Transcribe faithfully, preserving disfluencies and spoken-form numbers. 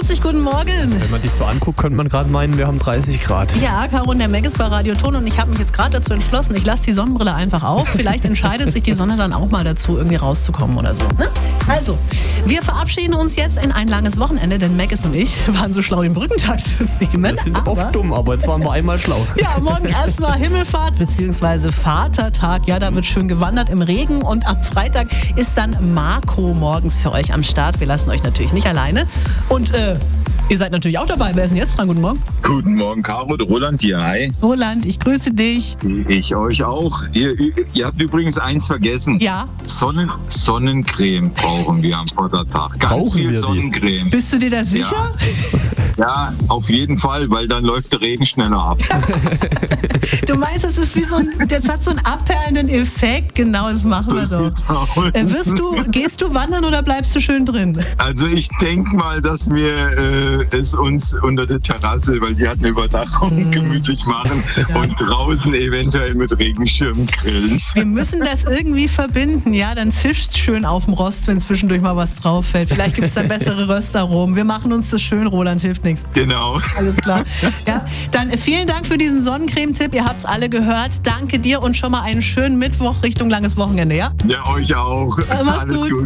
Grüß dich, guten Morgen. Wenn man dich so anguckt, könnte man gerade meinen, wir haben dreißig Grad. Ja, Caro und der Meg ist bei Radio Ton und ich habe mich jetzt gerade dazu entschlossen, ich lasse die Sonnenbrille einfach auf. Vielleicht entscheidet sich die Sonne dann auch mal dazu, irgendwie rauszukommen oder so. Ne? Also, wir verabschieden uns jetzt in ein langes Wochenende, denn Meggis und ich waren so schlau, den Brückentag zu nehmen. Wir sind aber, oft dumm, aber jetzt waren wir einmal schlau. Ja, morgen erstmal Himmelfahrt bzw. Vatertag. Ja, da wird schön gewandert im Regen und am Freitag ist dann Marco morgens für euch am Start. Wir lassen euch natürlich nicht alleine. Und äh, ihr seid natürlich auch dabei. Wer ist denn jetzt dran? Guten Morgen. Guten Morgen, Caro, der Roland hier. Hi. Roland, ich grüße dich. Ich euch auch. Ihr, ihr habt übrigens eins vergessen. Ja. Sonnen, Sonnencreme brauchen wir am Vatertag. Ganz Brauchen wir viel die? Sonnencreme. Bist du dir da sicher? Ja. ja, auf jeden Fall, weil dann läuft der Regen schneller ab. Du meinst, das ist wie so ein, das hat so einen abperlenden Effekt. Genau, das machen wir So doch. sieht's aus. Äh, wirst du, gehst du wandern oder bleibst du schön drin? Also ich denke mal, dass wir äh, es uns unter der Terrasse, weil die hat eine Überdachung, Mm. gemütlich machen Ja. und draußen eventuell mit Regenschirm grillen. Wir müssen das irgendwie verbinden, ja? Dann zischt's schön auf dem Rost, wenn zwischendurch mal was drauf fällt. Vielleicht gibt's dann bessere Röstaromen. Wir machen uns das schön, Roland, hilft nichts. Genau. Alles klar. Ja, dann vielen Dank für diesen Sonnencreme-Tipp. Ihr habt's alle gehört. Danke dir und schon mal einen schönen Mittwoch Richtung langes Wochenende, ja? Ja, euch auch. Mach's Alles gut. gut.